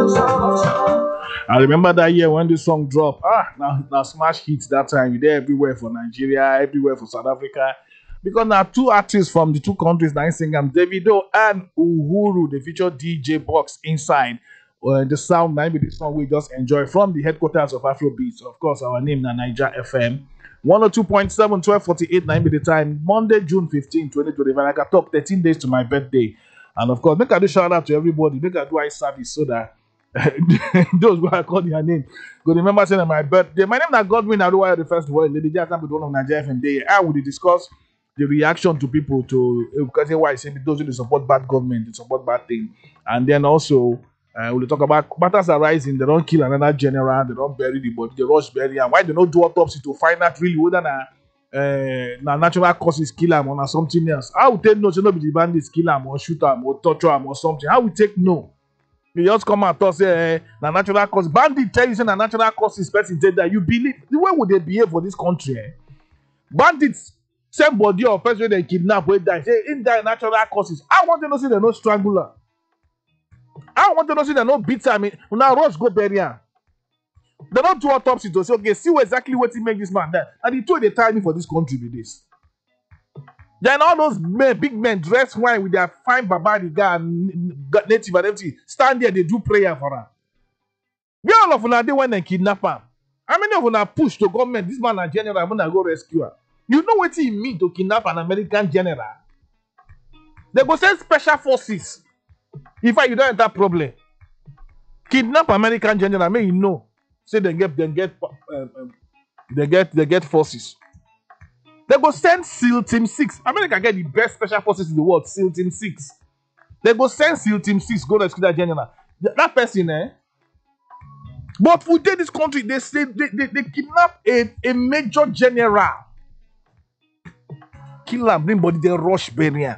I remember that year when this song dropped. Now smash hits that time. You there everywhere for Nigeria, everywhere for South Africa. Because now two artists from the two countries now sing them, Davido and Uhuru, they feature DJ Box inside. The sound might be the song we just enjoy from the headquarters of Afrobeats. Of course, our name na Niger FM. 102.7, 12:48, 9 be the time. Monday, June 15, 2025. Like I talk 13 days to my birthday. And of course, make I do shout out to everybody. Make I do eye service so that those who I call their name go remember saying my birthday. My name is Godwin Aduwaya, the first world lady. Just with one of Nigeria FM Day. I will discuss the reaction to people to because why I say those who support bad government, they support bad thing, and then also we'll talk about matters arising. They don't kill another general, they don't bury the body, they rush bury, and why they don't do autopsy to find out really whether na natural causes kill him or something else. How we take no, so no be the bandits kill him or shoot him or torture him or something. How we take no? You just come and talk say na natural cause. Bandit tell you say na natural causes person take that. You believe the way would they behave for this country? Bandits same body of person they kidnap wey die say in die natural causes. I want to know say they no strangle her. I want to know say they no beat her. I mean, now rush go bury her. They don't do autopsy to say okay, see exactly what make this man die. And the two they tell me for this country with this. Then all those men, big men dressed white with their fine barbariga and native and everything stand there, they do prayer for her. We all of them, they went and kidnap her. How many of them push to government? This man a general, I'm gonna go rescue her. You know what it mean to kidnap an American general? They go send special forces. If you don't have that problem, kidnap American general, may you know. Say they get forces. They go send SEAL Team 6. America get the best special forces in the world, SEAL Team 6. They go send SEAL Team 6, go rescue that general. That person, But within this country, they say they kidnap a major general. Kill him, bring body, they rush bury.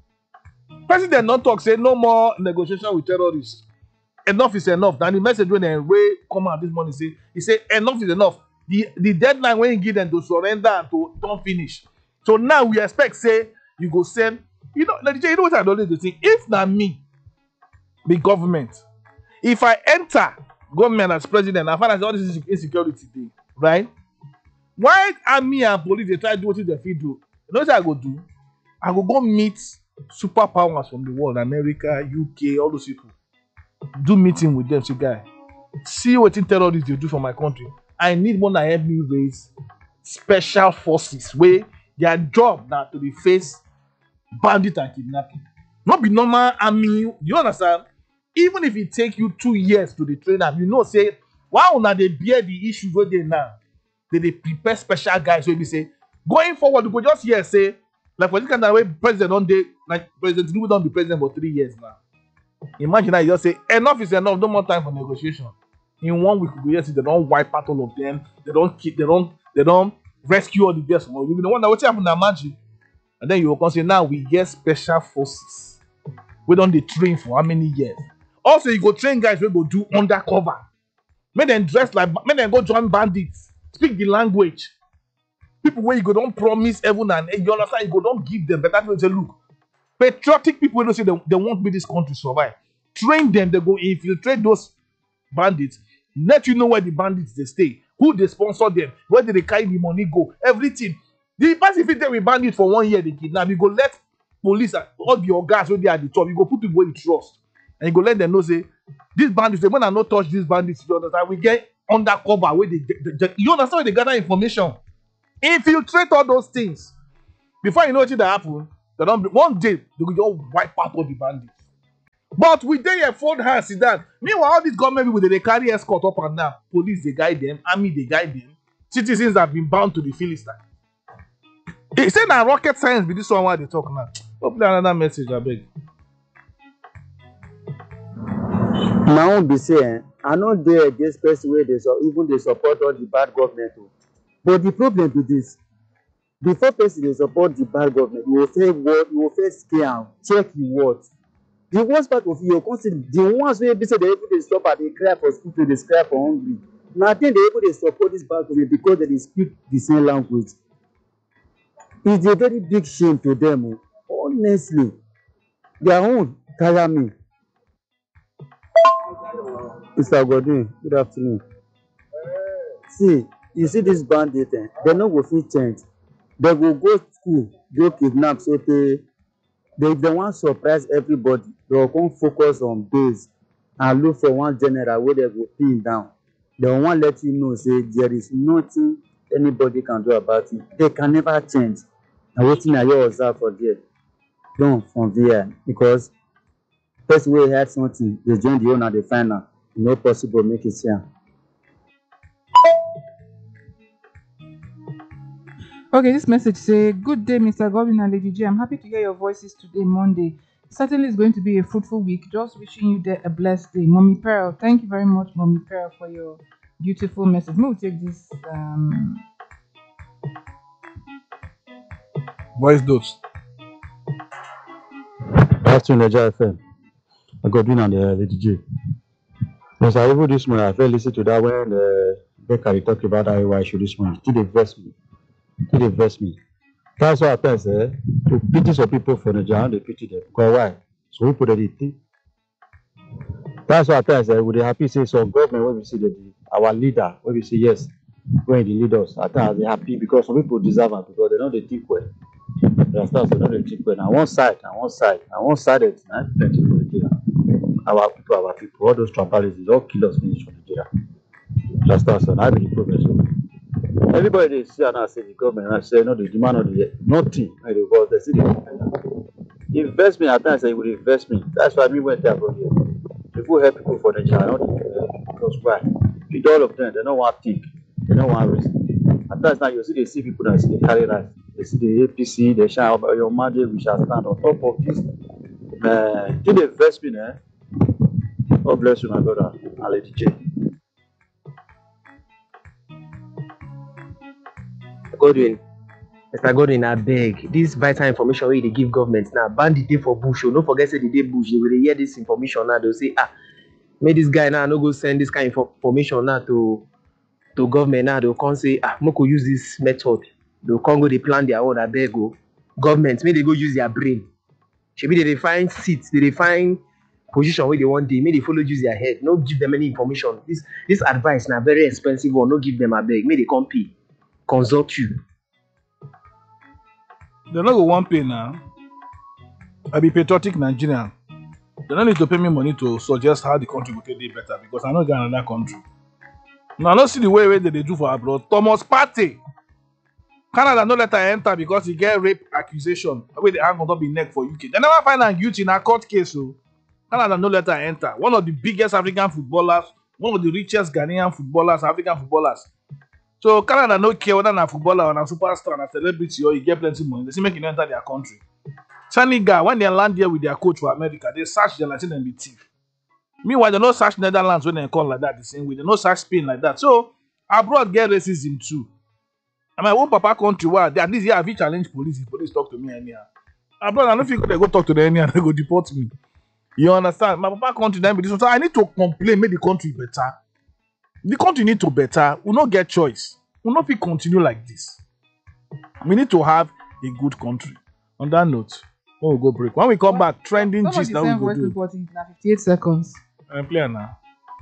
President not talk, say no more negotiation with terrorists. Enough is enough. Now the message when they come out this morning, he say enough is enough. The deadline when you give them to surrender and to don't finish. So now we expect say you go send. You know what I don't do think. If not me, the government, if I enter government as president, I find out all this insecurity thing, right? Why army and police they try to do what they fit do? You know what I go do? I go meet superpowers from the world, America, UK, all those people. Do meeting with them, say guy. See what terrorists they do for my country. I need one that help me raise special forces where their job now to the face bandit and kidnapping. Not be normal army. You understand? Even if it take you 2 years to the train them, you know, say, wow, now they bear the issues where they now. They prepare special guys where we say, going forward, you go just here say, like for this kind of way, president on day, like President Tinubu don't be president for 3 years now. Imagine that you just say, enough is enough, no more time for negotiation. In 1 week, we see they don't wipe out all of them. They don't keep. They don't rescue all the girls. You be the one that will happen to magic, and then you will come say, now we get special forces. We don't they train for how many years? Also, you go train guys we go do undercover. Make them dress like. Make them go join bandits. Speak the language. People where you go don't promise heaven and you understand. You go don't give them. But that's what they say. Look, patriotic people don't say they won't make this country survive. Train them. They go infiltrate those bandits, let you know where the bandits they stay, who they sponsor them, where they carry the money go, everything. The person if they with bandits for 1 year they kidnap, you go let police and all your guys when they at the top, you go put people you trust, and you go let them know say these bandits, they when I not touch these bandits, you understand? We get undercover where you understand where they gather information, infiltrate all those things. Before you know what that happen, they don't one day they will just wipe out all the bandits. But we dey here fold hands sit down. Meanwhile, all these government people they carry escort up and down. Police they guide them, army they guide them. Citizens have been bound to the Philistine. They say that rocket science be this one why they talk now. Hopefully another message, I beg. My own be say, I know they against person where they even they support all the bad government. But the problem with this, before person they support the bad government, you will say what, you will first scare, check the words. The worst part of you consider the ones where they say they able to stop at they cry for school to they cry for hungry. Now I think they able to support this bad government because they speak the same language. It's a very big shame to them. Honestly, their own tire me. Mr. Godwin, good afternoon. See, you see this bandit, dem no go fit change. Dem go go school go kidnap sotey if dem wan surprise everybody, dem go come focus on base and look for one general wey dem go pin down. Dem wan let you know say there is nothing anybody can do about it. They can never change. Na wetin I hear observe for there. Done from there because person wey hide something dey join the owner dey find am. E no possible make e see am. Okay, this message say, "Good day, Mr. Governor and Lady J. I'm happy to hear your voices today, Monday. Certainly, it's going to be a fruitful week. Just wishing you there a blessed day, Mommy Pearl. Thank you very much, Mommy Pearl, for your beautiful message. We will take this. Voice notes. Good afternoon, Nigeria FM. I got in on the Lady J. Yes, I even this morning, I felt listen to that when Becca talk about how I should this morning. Still they vex me. Still they vex me. That's why I tell say to pity some people for Nigeria, they pity them. Because why? So people that they think. That's why I tell say we dey happy say some government when we see our leader, when we say yes, when they lead us, I tell they happy because some people deserve it because they know they think well. They understand, so they know they think well. Now one side, it, plenty for Nigeria. Our people, all those tribalities, all kill us finish for Nigeria. Just us, and I be the problem. So everybody they see and I say the government, and I say no, the demand of the nothing. And they see the investment at times say will investment. That's why we went there from here. People help people for Nigeria, not because why? With all of them, they don't want to think, they don't want to risk. At times now you see they see people that see they carry rice, they see the APC, they shout your mandate, we shall stand on top of this. Till the investment, God bless you, my brother, and Lady J. Godwin, Mr. Godwin, I beg. This vital information wey you dey give government now, bandit dey for bush. No forget say the day bush, they will hear this information now. They'll say, make this guy now no go send this kind of information now to government now. They'll come say, make we use this method. They'll come go they plan their own. I beg go. Government, may they go use their brain. Maybe they find seats, they find position where they want they may they follow use their head. No give them any information. This advice now very expensive one. No give them a beg. May they come pay. Consult you. They no go one pay now. I be patriotic Nigerian. They don't need to pay me money to suggest how the country will get better because I know get another country. Now I don't see the way they do for abroad. Thomas Partey. Canada no let her enter because he get rape accusation. Where they hang on top the neck for UK. They never find a guilty in a court case. So Canada no let her enter. One of the biggest African footballers, one of the richest Ghanaian footballers, African footballers. So Canada no care whether a footballer or a superstar or a celebrity or you get plenty money. They say make you enter their country. Senegal, when they land here with their coach for America, they search them like them be thief. Meanwhile, they no search Netherlands when they call like that the same way. They no search Spain like that. So abroad get racism too. And my own papa country, why at least here have you challenge police if police talk to me anyhow. Abroad, I don't think they go talk to them anyhow, they go deport me. You understand? My papa country then be this one. So I need to complain, make the country better. The country need to better. We not get choice. We not fit continue like this. We need to have a good country. On that note, when we go break. When we come back, trending gist that we go do. 58 seconds. Play now.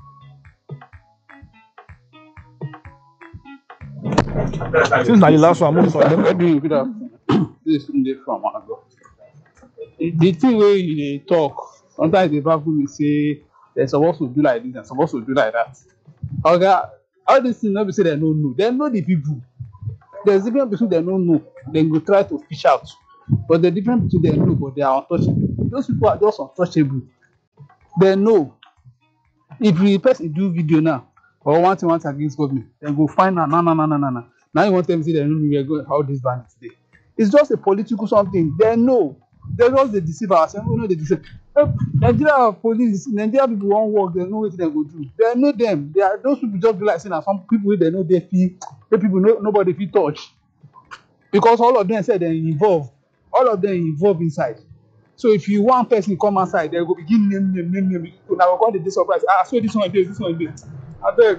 Since now the last one, move for them. This is from the thing where you talk, sometimes they baffle me say they're supposed to do like this, they're supposed to do like that. Okay, all these things not be say they don't know. They know the people. There's difference between they don't know, then go try to fish out. But the difference between they know, but they are untouchable. Those people are just untouchable. They know. If the person do video now or one thing against government, then go find no. Now you want them to say they don't know we are going how this ban is today. It's just a political something. They know. They just they deceive ourselves. We know they deceive. Nigeria police, Nigeria people won't work. They know what they go do. They know them. They are those people just be like saying some people they know they feel. The people nobody feel touch because all of them said they involved. All of them involved inside. So if you one person come outside, they go begin name. Now we call the surprise. So this one this. I beg.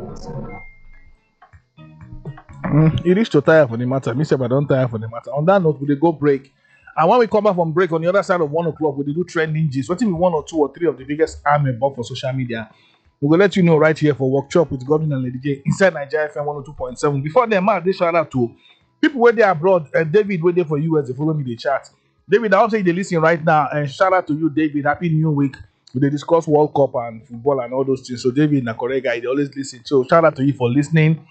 It is to tire for the matter. Me say I don't tire for the matter. On that note, we go break. And when we come back from break on the other side of 1 o'clock, we do trending gist. What if we 1 or 2 or 3 of the biggest army above for social media? We will let you know right here for Workshop with Godwin and Lady J inside Nigeria FM 102.7. Before them, man, they shout out to people where they abroad. David, where they for US, they follow me, they chat. David, I want to say they listen right now. And shout out to you, David. Happy New Week. They discuss World Cup and football and all those things. So David, the correct guy, they always listen. So shout out to you for listening.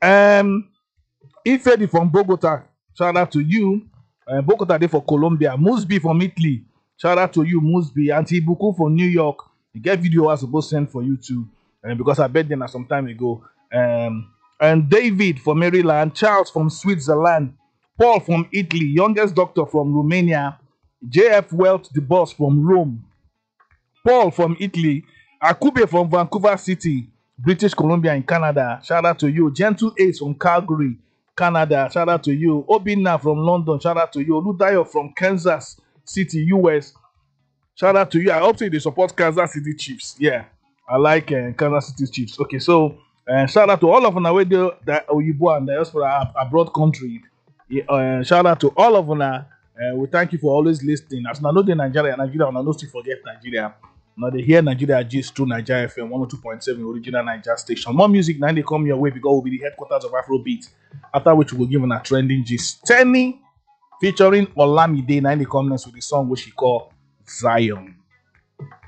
Ifedi from Bogota, shout out to you. Bogota day for Colombia. Musby from Italy, shout out to you, Musby. Auntie Buku from New York. You get video I was supposed to send for you too, because I bet them some time ago. And David from Maryland, Charles from Switzerland, Paul from Italy, youngest doctor from Romania, JF Wealth, the boss from Rome, Paul from Italy, Akube from Vancouver City, British Columbia in Canada. Shout out to you. Gentle Ace from Calgary, Canada. Shout out to you. Obina from London. Shout out to you. Ludayo from Kansas City, US. Shout out to you. I hope they support Kansas City Chiefs. Yeah, I like Kansas City Chiefs. Okay, so shout out to all of them away there that Oyibo and diaspora abroad country. Yeah, shout out to all of them. We thank you for always listening. As I know the Nigeria, and I know still forget Nigeria. Now they hear Nigeria gist through Nigeria FM 102.7 original Nigeria station. More music now they come your way because we'll be the headquarters of Afrobeat. After which we'll give a trending gist. Tenny featuring Olamide now they come next with the song which she call Zion.